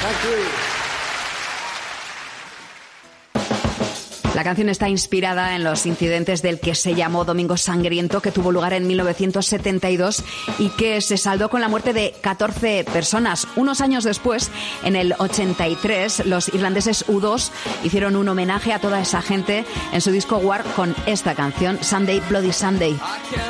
La canción está inspirada en los incidentes del que se llamó Domingo Sangriento, que tuvo lugar en 1972 y que se saldó con la muerte de 14 personas. Unos años después, en el 83, los irlandeses U2 hicieron un homenaje a toda esa gente en su disco War con esta canción, Sunday Bloody Sunday.